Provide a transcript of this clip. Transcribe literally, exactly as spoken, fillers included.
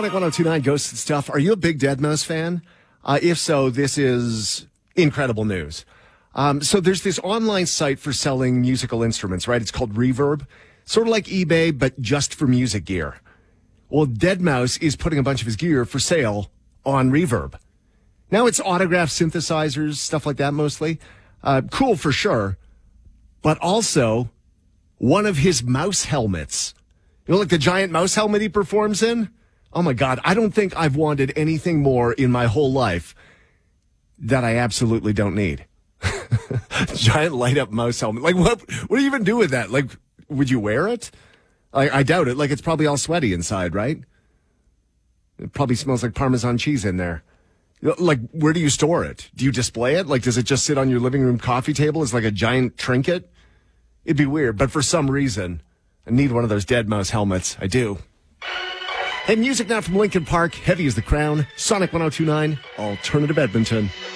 Sonic one oh two point nine Ghost and Stuff. Are you a big deadmau five fan? Uh, if so, this is incredible news. Um, so there's this online site for selling musical instruments, right? It's called Reverb. Sort of like eBay, but just for music gear. Well, deadmau five is putting a bunch of his gear for sale on Reverb. Now it's autograph synthesizers, stuff like that mostly. Uh, cool for sure. But also one of his mouse helmets. You know, like the giant mouse helmet he performs in? Oh my God, I don't think I've wanted anything more in my whole life that I absolutely don't need. Giant light up mouse helmet. Like what, what do you even do with that? Like, would you wear it? I, I doubt it. Like it's probably all sweaty inside, right? It probably smells like Parmesan cheese in there. Like, where do you store it? Do you display it? Like, does it just sit on your living room coffee table as like a giant trinket? It'd be weird, but for some reason, I need one of those deadmau five helmets. I do. Hey, music now from Linkin Park. Heavy as the Crown. Sonic one oh two point nine. Alternative Edmonton.